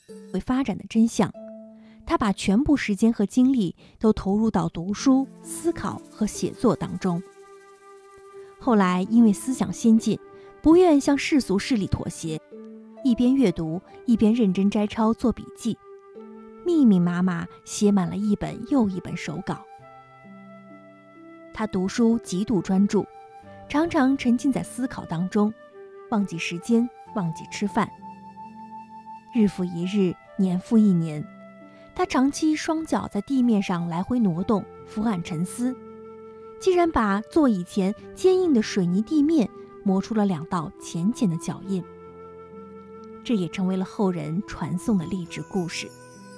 会发展的真相，他把全部时间和精力都投入到读书、思考和写作当中。后来因为思想先进，不愿向世俗势力妥协，一边阅读一边认真摘抄做笔记，密密麻麻写满了一本又一本手稿。他读书极度专注，常常沉浸在思考当中，忘记时间，忘记吃饭。日复一日，年复一年，他长期双脚在地面上来回挪动，伏案沉思，竟然把座椅前坚硬的水泥地面磨出了2道浅浅的脚印。这也成为了后人传颂的励志故事。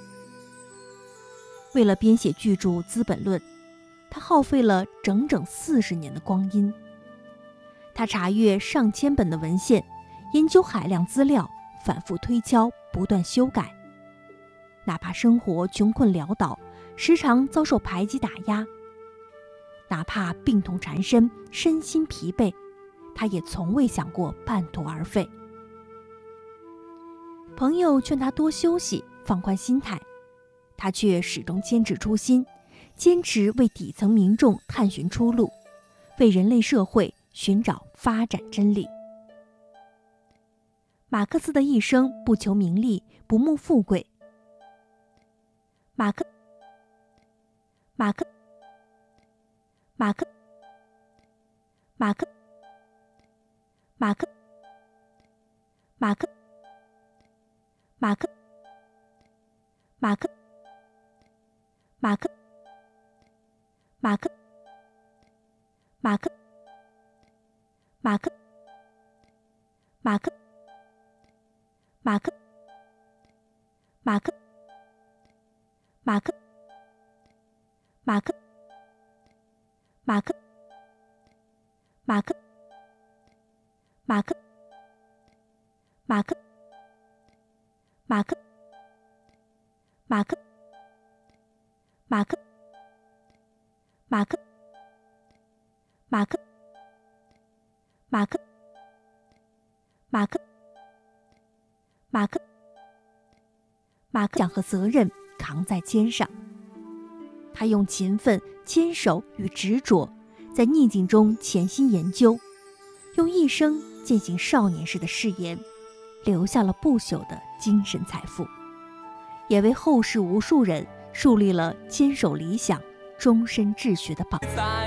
为了编写巨著《资本论》，他耗费了整整40年的光阴。他查阅上千本的文献，研究海量资料，反复推敲，不断修改。哪怕生活穷困潦倒，时常遭受排挤打压，哪怕病痛缠身，身心疲惫，他也从未想过半途而废。朋友劝他多休息，放宽心态，他却始终坚持初心，坚持为底层民众探寻出路，为人类社会寻找发展真理。马克思的一生不求名利，不慕富贵。马克想和责任扛在肩上，他用勤奋、坚守与执着，在逆境中潜心研究，用一生践行少年时的誓言，留下了不朽的精神财富，也为后世无数人树立了坚守理想、终身治学的榜样。